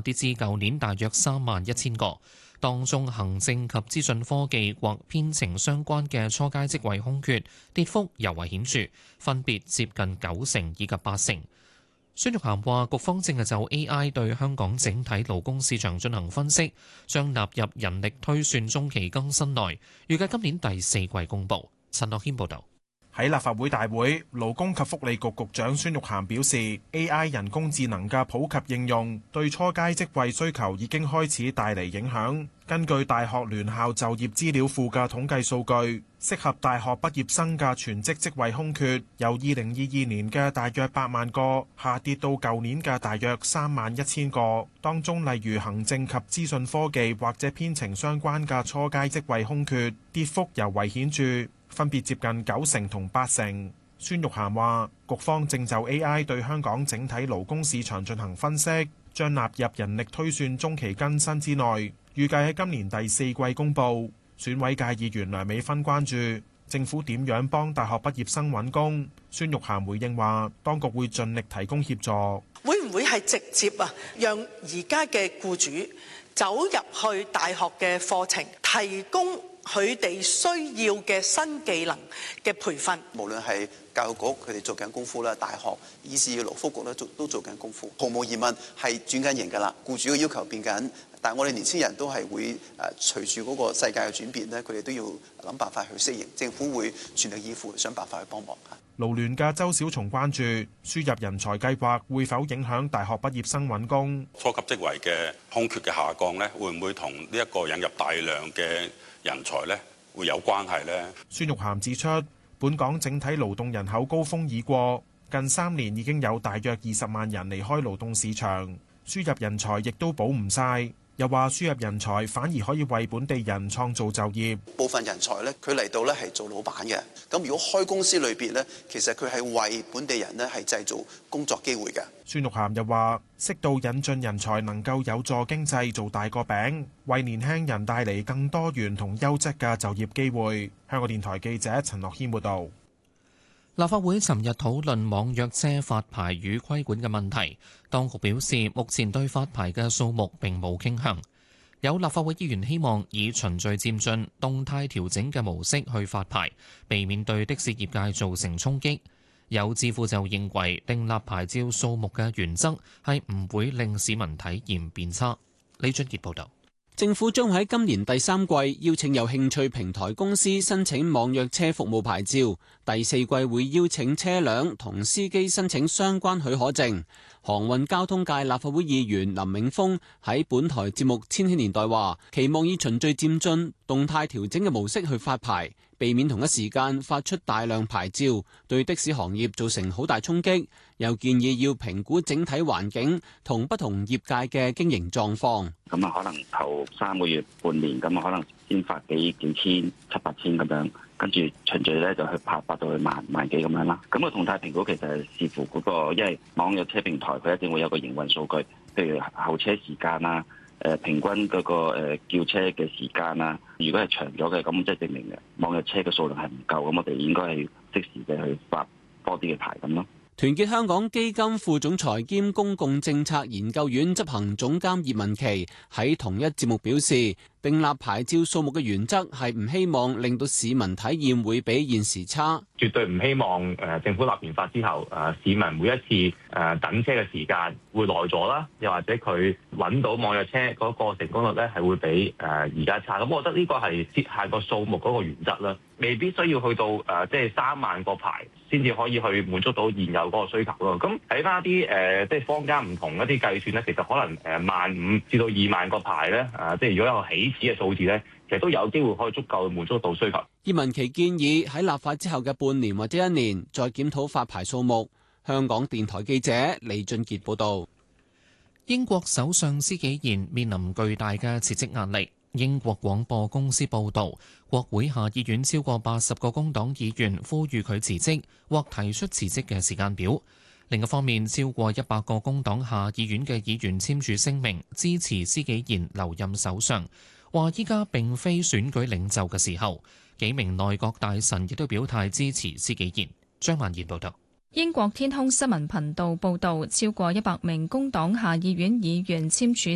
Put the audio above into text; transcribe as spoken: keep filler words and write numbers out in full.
跌至舊年大約三萬一千個。當中行政及資訊科技或編程相關嘅初階職位空缺跌幅尤為顯著，分別接近九成以及八成。孫玉菡話：局方正係就 A I 對香港整體勞工市場進行分析，將納入人力推算中期更新內，預計今年第四季公佈。陳樂軒報導。 喺立法會大會，勞工及福利局局長孫玉菡表示 ，A I 人工智能嘅普及應用對初階職位需求已經開始帶嚟影響。根據大學聯校就業資料庫嘅統計數據，適合大學畢業生嘅全職職位空缺由二零二二年嘅大約八萬個下跌到舊年嘅大約三萬一千個。當中例如行政及資訊科技或者編程相關嘅初階職位空缺跌幅尤為顯著，分別接近九成同八成。孫玉菡話：局方正就 A I 對香港整體勞工市場進行分析，將納入人力推算中期更新之內，預計喺今年第四季公佈。選委界議員梁美芬關注政府點樣幫大學畢業生揾工。孫玉菡回應話：當局會盡力提供協助。 會唔會係直接啊，讓而家嘅僱主走入去大學嘅課程，提供佢哋需要嘅新技能嘅培訓？ 無論係教育局佢哋做緊功夫啦，大學以至勞福局咧做都做緊功夫，毫無疑問係轉緊型㗎啦。僱主嘅要求變緊，但係我哋年輕人都係會誒隨住嗰個世界嘅轉變咧，佢哋都要諗辦法去適應。政府會全力以赴想辦法去幫忙。 勞聯嘅周小松關注輸入人才計劃會否影響大學畢業生揾工？ 初級職位嘅空缺嘅下降咧，會唔會同呢一個引入大量嘅人才咧會有關係呢？ 孫玉菡指出，本港整體勞動人口高峰已過，近三年已經有大約二十萬人離開勞動市場，輸入人才亦都補唔晒。又話輸入人才反而可以為本地人創造就業。 部分人才咧，佢嚟到咧係做老闆嘅。咁如果開公司裏邊咧，其實佢係為本地人咧係製造工作機會嘅。 孫玉菡又話：適度引進人才能夠有助經濟做大個餅，為年輕人帶嚟更多元同優質嘅就業機會。香港電台記者陳樂軒報導。 立法會尋日討論網約車發牌與規管嘅問題，當局表示目前對發牌嘅數目並冇傾向。有立法會議員希望以循序漸進、動態調整嘅模式去發牌，避免對的士業界造成衝擊。有智庫就認為訂立牌照數目嘅原則係唔會令市民體驗變差。李俊傑報導。 政府將喺今年第三季邀請有興趣平台公司申請網約車服務牌照，第四季會邀請車輛同司機申請相關許可證。航運交通界立法會議員林永峰喺本台節目《千禧年代》話，期望以循序漸進、動態調整嘅模式去發牌，避免同一時間發出大量牌照，對的士行業造成好大衝擊。又建議要評估整體環境同不同業界嘅經營狀況。 咁啊，可能頭三個月、半年咁啊，可能先發幾幾千、七八千咁樣，跟住循序咧就去拍發到去萬萬幾咁樣啦。咁個動態評估其實係視乎嗰個，因為網約車平台佢一定會有個營運數據，譬如候車時間啊，誒平均嗰個誒叫車嘅時間啊。如果係長咗嘅，咁即係證明嘅網約車嘅數量係唔夠，咁我哋應該係即時嘅去發多啲嘅牌咁咯。 團結香港基金副總裁兼公共政策研究院執行總監葉文琪喺同一節目表示，訂立牌照數目嘅原則係唔希望令到市民體驗會比現時差， 絕對唔希望誒政府立完法之後誒市民每一次誒等車嘅時間會耐咗啦，又或者佢揾到網約車嗰個成功率咧係會比誒而家差。咁我覺得呢個係設下個數目嗰個原則啦，未必需要去到誒即係三萬個牌先至可以去滿足到現有嗰個需求咯。咁睇翻一啲誒即係坊間唔同一啲計算咧，其實可能誒萬五至到二萬個牌咧，誒即係如果有起始嘅數字咧，其實都有機會可以足夠滿足到需求。 葉文琪建議喺立法之後嘅半年或者一年再檢討發牌數目。香港電台記者李俊傑報導。 英國首相施紀賢面臨巨大嘅辭職壓力。英國廣播公司報導，國會下議院超過八十個工黨議員呼籲佢辭職或提出辭職嘅時間表。另一方面，超過一百個工黨下議院嘅議員簽署聲明支持施紀賢留任首相，話依家並非選舉領袖嘅時候。幾名內閣大臣亦都表態支持施紀賢。張曼賢報導。 英國天空新聞頻道報導，超過一百名工黨下議院議員簽署